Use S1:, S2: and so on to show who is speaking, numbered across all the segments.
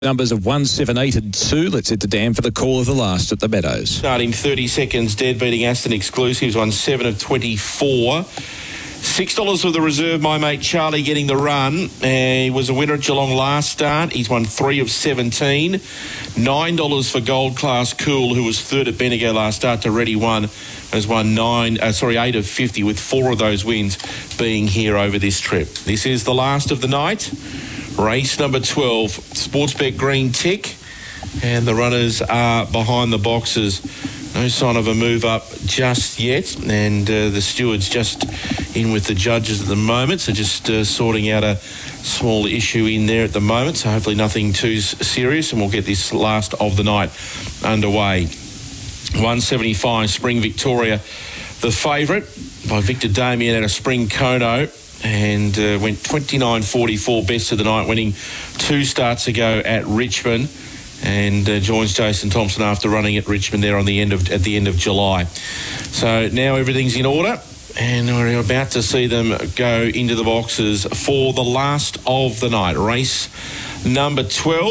S1: Numbers of 1, 7, 8 and 2. Let's hit to Dan for the call of the last at the Meadows.
S2: Starting 30 seconds, dead beating Aston Exclusives, won 7 of 24. $6 for the reserve, My Mate Charlie getting the run. He was a winner at Geelong last start. He's won 3 of 17. $9 for Gold Class Cool, who was third at Bendigo last start to Ready One, has won 8 of 50, with 4 of those wins being here over this trip. This is the last of the night. Race number 12, Sportsbet green tick, and the runners are behind the boxes. No sign of a move up just yet, and the stewards just in with the judges at the moment, so just sorting out a small issue in there at the moment, so hopefully nothing too serious, and we'll get this last of the night underway. 175, Spring Victoria, the favourite by Victor Damien out of Spring Kono, and went 29.44 best of the night, winning 2 starts ago at Richmond, and joins Jason Thompson after running at Richmond there at the end of July. So now everything's in order, and we're about to see them go into the boxes for the last of the night. Race number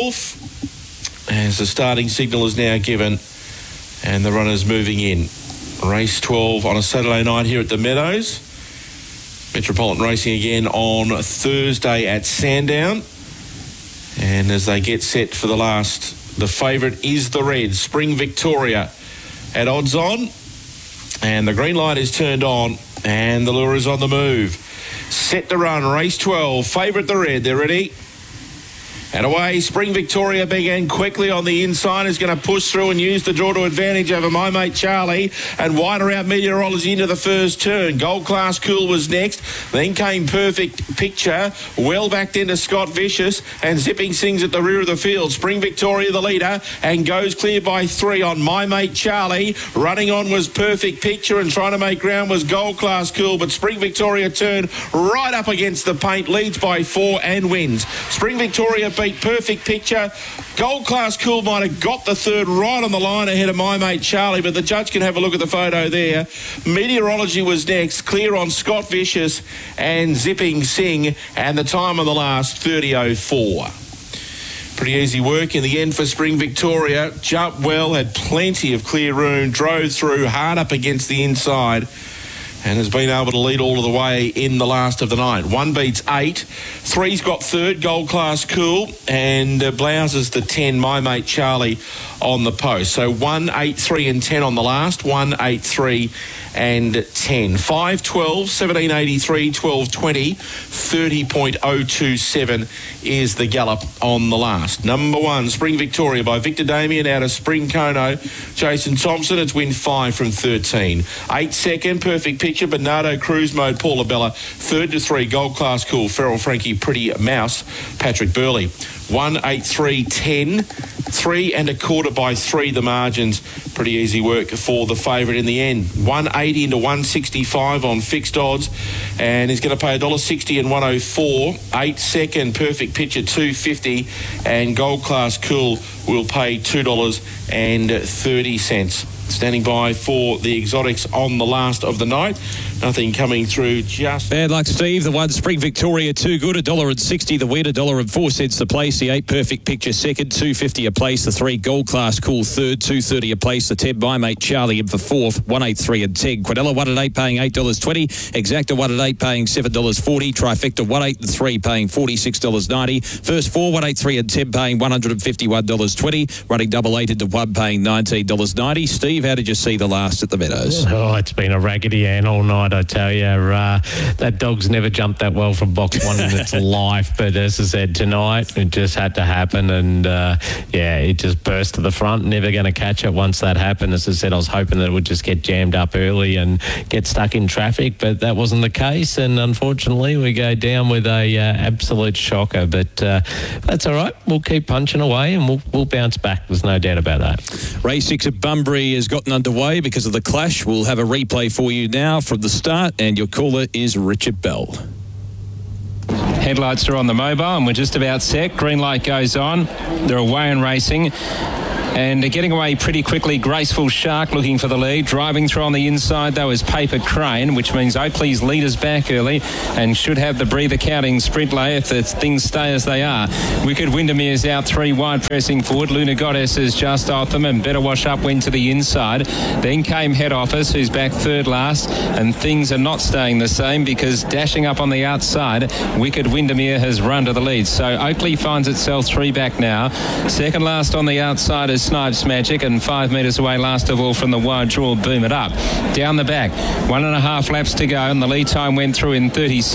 S2: 12, as the starting signal is now given, and the runners moving in. Race 12 on a Saturday night here at the Meadows. Metropolitan Racing again on Thursday at Sandown. And as they get set for the last, the favourite is the red, Spring Victoria, at odds on. And the green light is turned on, and the lure is on the move. Set to run, race 12, favourite the red. They're ready. And away, Spring Victoria began quickly on the inside, is going to push through and use the draw to advantage over My Mate Charlie, and wider out Meteorology into the first turn. Gold Class Cool was next, then came Perfect Picture, well backed into Scott Vicious, and Zipping Sings at the rear of the field. Spring Victoria the leader, and goes clear by 3 on My Mate Charlie. Running on was Perfect Picture, and trying to make ground was Gold Class Cool, but Spring Victoria turned right up against the paint, leads by 4 and wins. Spring Victoria beat Perfect Picture. Gold Class Cool might have got the third right on the line ahead of My Mate Charlie, but the judge can have a look at the photo there. Meteorology was next, clear on Scott Vicious and Zipping Sing, and the time on the last, 30.04. Pretty easy work in the end for Spring Victoria. Jumped well, had plenty of clear room, drove through hard up against the inside, and has been able to lead all of the way in the last of the night. 1 beats 8. 3's got third, Gold Class Cool, and blouses the 10, My Mate Charlie, on the post. So 1, 8, 3 and 10 on the last. 1, 8, 3 and 10. 5, 12, 17.83, 12, 20, 30.027 is the gallop on the last. Number 1, Spring Victoria by Victor Damien out of Spring Kono. Jason Thompson, it's win 5 from 13. 8 second, Perfect Picture, Bernardo Cruise Mode, Paula Bella. 3rd to 3, Gold Class Cool, Feral Frankie, Pretty Mouse, Patrick Burley. 1, 8, 3, 10. 3 1/4 by 3, the margins. Pretty easy work for the favourite in the end. 180 into 165 on fixed odds, and he's going to pay $1.60 and 104. 8 second, Perfect Picture, $2.50, and Gold Class Cool will pay $2.30. Standing by for the exotics on the last of the night. Nothing coming through just...
S1: Bad luck, Steve. The 1, Spring Victoria, too good, $1.60. The win, $1.04 the place. The 8, Perfect Picture, second, $2.50 a place. The 3, Gold Class Cool, third, $2.30 a place. The 10, My Mate Charlie in for fourth, 1, 8, 3 and 10. Quadella 1 at 8 paying $8.20. Exacta 1 at 8 paying $7.40. Trifecta 1, 8 and 3 paying $46.90. First 4, 1, 8, 3 and 10 paying $151.20. Running double 8 into 1 paying $19.90. Steve, how did you see the last at the Meadows?
S3: Oh, it's been a raggedy Ann all night, I tell you. That dog's never jumped that well from box 1 in its life, but as I said, tonight it just had to happen, and it just burst to the front. Never going to catch it once that happened. As I said, I was hoping that it would just get jammed up early and get stuck in traffic, but that wasn't the case, and unfortunately we go down with a absolute shocker, but that's all right. We'll keep punching away and we'll bounce back. There's no doubt about that.
S1: Race 6 at Bunbury has gotten underway because of the clash. We'll have a replay for you now from the start, and your caller is Richard Bell.
S4: Headlights are on the mobile and we're just about set. Green light goes on. They're away and racing.
S3: And getting away pretty quickly, Graceful Shark looking for the lead. Driving through on the inside, though, is Paper Crane, which means Oakley's leaders back early and should have the breather counting sprint lay if the things stay as they are. Wicked Windermere's out 3 wide, pressing forward. Luna Goddess is just off them, and Better Wash Up went to the inside. Then came Head Office, who's back third last, and things are not staying the same because dashing up on the outside, Wicked Windermere has run to the lead. So Oakley finds itself 3 back now. Second last on the outside is Snipes Magic, and 5 metres away last of all from the wide draw, Boom It Up. Down the back, 1.5 laps to go, and the lead time went through in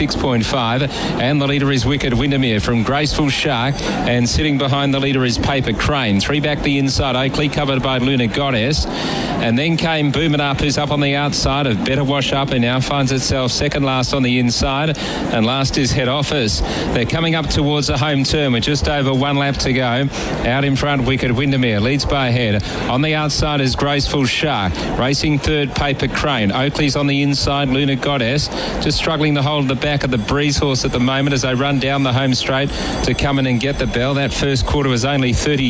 S3: 36.5, and the leader is Wicked Windermere from Graceful Shark, and sitting behind the leader is Paper Crane. 3 back the inside, Oakley covered by Luna Goddess, and then came Boom It Up, who's up on the outside of Better Wash Up, and now finds itself second last on the inside, and last is Head Office. They're coming up towards the home turn with just over 1 lap to go. Out in front, Wicked Windermere leads by a head. On the outside is Graceful Shark. Racing third, Paper Crane. Oakley's on the inside, Luna Goddess. Just struggling to hold the back of the Breeze Horse at the moment as they run down the home straight to come in and get the bell. That first quarter was only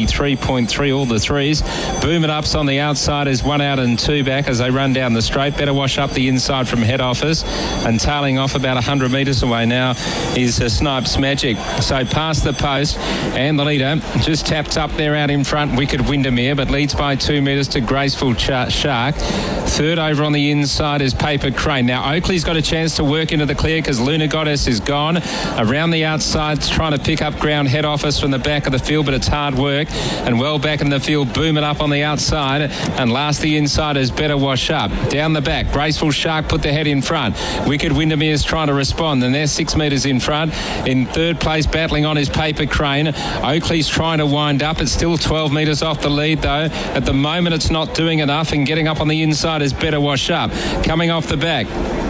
S3: 33.3, all the threes. Boom It Up's on the outside is 1 out and 2 back as they run down the straight. Better Wash Up the inside from Head Office, and tailing off about 100 metres away now is Snipes Magic. So past the post, and the leader just taps up there out in front, Wicked Windermere, but leads by 2 metres to Graceful Shark. Third over on the inside is Paper Crane. Now Oakley's got a chance to work into the clear because Luna Goddess is gone. Around the outside, trying to pick up ground, Head Office from the back of the field, but it's hard work. And well back in the field, Boom It Up on the outside. And last the inside is Better Wash Up. Down the back, Graceful Shark put the head in front. Wicked Windermere's trying to respond, and they're 6 metres in front. In third place, battling on is Paper Crane. Oakley's trying to wind up. It's still 12 metres off the lead, though. At the moment, it's not doing enough, and getting up on the inside is Better Wash Up. Coming off the back,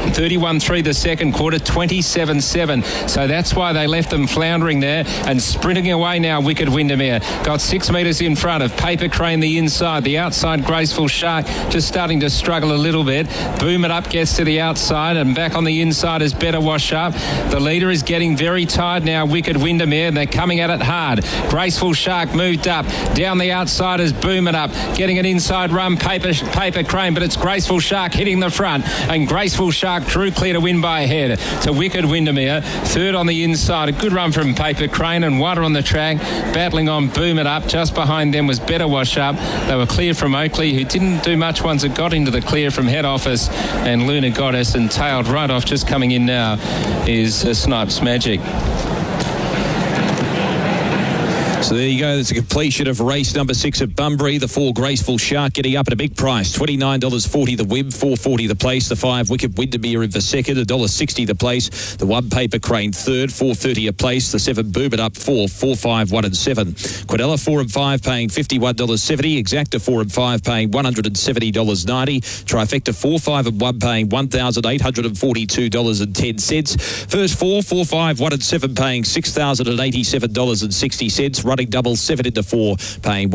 S3: 31.3 the second quarter, 27.7. So that's why they left them floundering there, and sprinting away now, Wicked Windermere. Got 6 metres in front of Paper Crane the inside. The outside, Graceful Shark, just starting to struggle a little bit. Boom It Up gets to the outside, and back on the inside is Better Wash Up. The leader is getting very tired now, Wicked Windermere, and they're coming at it hard. Graceful Shark moved up. Down the outside is Boom It Up, getting an inside run, Paper Crane, but it's Graceful Shark hitting the front, and Graceful Shark drew clear to win by a head to Wicked Windermere. Third on the inside, a good run from Paper Crane, and wider on the track, battling on Boom It Up. Just behind them was Better Wash Up. They were clear from Oakley, who didn't do much once it got into the clear from Head Office, and Luna Goddess, and tailed right off. Just coming in now is Snipes Magic.
S1: So there you go. There's a completion of race number 6 at Bunbury. The 4 Graceful Shark getting up at a big price. $29.40 the wib, $4.40 the place. The 5 Wicked Windermere in for second, $1.60 the place. The 1 Paper Crane third, $4.30 a place. The 7 Boom It Up 4, 4, 5, 1 and 7. Quadella 4 and 5 paying $51.70. Exacta 4 and 5 paying $170.90. Trifecta 4, 5 and 1 paying $1,842.10. First 4, 4, 5, 1 and 7 paying $6,087.60. Running double 7 into 4, paying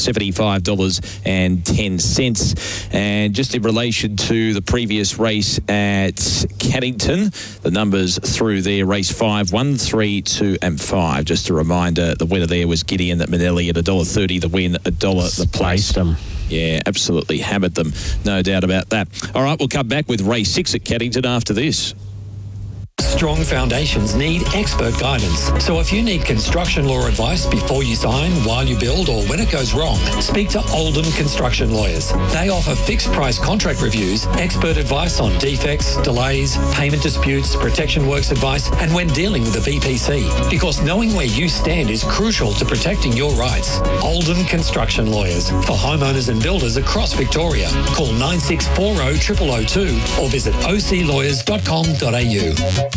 S1: $175.10. And just in relation to the previous race at Caddington, the numbers through there, race 5, 1, 3, 2 and 5. Just a reminder, the winner there was Gideon at Manelli at $1.30 the win, $1 the place. Yeah, absolutely hammered them. No doubt about that. All right, we'll come back with race 6 at Caddington after this.
S4: Strong foundations need expert guidance. So if you need construction law advice before you sign, while you build, or when it goes wrong, speak to Oldham Construction Lawyers. They offer fixed price contract reviews, expert advice on defects, delays, payment disputes, protection works advice, and when dealing with a VPC. Because knowing where you stand is crucial to protecting your rights. Oldham Construction Lawyers for homeowners and builders across Victoria. Call 9640 0002 or visit oclawyers.com.au.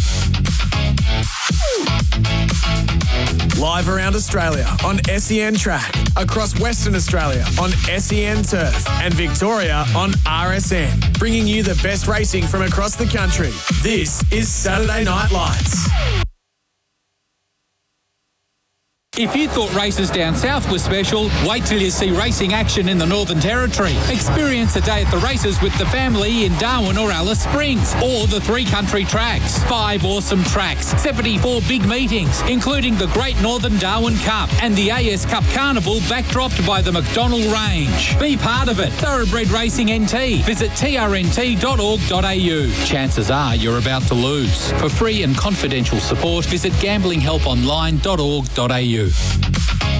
S5: Live around Australia on SEN Track, across Western Australia on SEN Turf, and Victoria on RSN, bringing you the best racing from across the country. This is Saturday Night Lights.
S6: If you thought races down south were special, wait till you see racing action in the Northern Territory. Experience a day at the races with the family in Darwin or Alice Springs, or the 3 country tracks. 5 awesome tracks, 74 big meetings, including the Great Northern Darwin Cup and the AS Cup Carnival backdropped by the McDonnell Range. Be part of it. Thoroughbred Racing NT. Visit trnt.org.au. Chances are you're about to lose. For free and confidential support, visit gamblinghelponline.org.au.